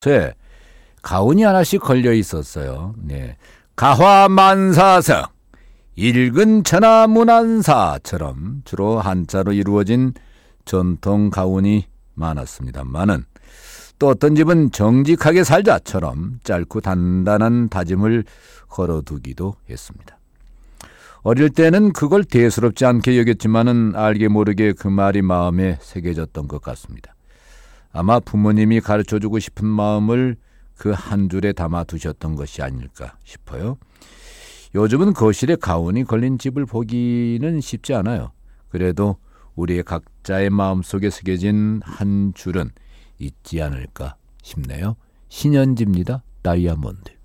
에 가운이 하나씩 걸려 있었어요. 네. 가화만사성, 일근 천하문안사처럼 주로 한자로 이루어진 전통 가운이 많았습니다만은 또 어떤 집은 정직하게 살자처럼 짧고 단단한 다짐을 걸어두기도 했습니다. 어릴 때는 그걸 대수롭지 않게 여겼지만은 알게 모르게 그 말이 마음에 새겨졌던 것 같습니다. 아마 부모님이 가르쳐주고 싶은 마음을 그 한 줄에 담아 두셨던 것이 아닐까 싶어요. 요즘은 거실에 가운이 걸린 집을 보기는 쉽지 않아요. 그래도 우리의 각자의 마음속에 새겨진 한 줄은 있지 않을까 싶네요. 신현지입니다. 다이아몬드.